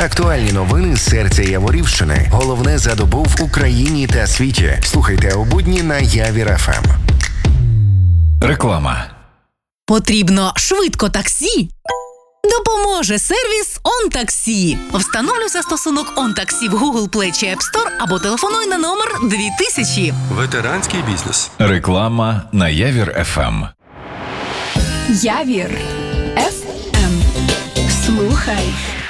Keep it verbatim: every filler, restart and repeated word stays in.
Актуальні новини з серця Яворівщини. Головне за добу в Україні та світі. Слухайте у будні на Явір еф ем. Реклама. Потрібно швидко таксі? Допоможе сервіс OnTaxi. Встановлюй застосунок OnTaxi в Google Play чи App Store або телефонуй на номер дві тисячі. Ветеранський бізнес. Реклама на Явір еф ем. Явір еф ем. Слухай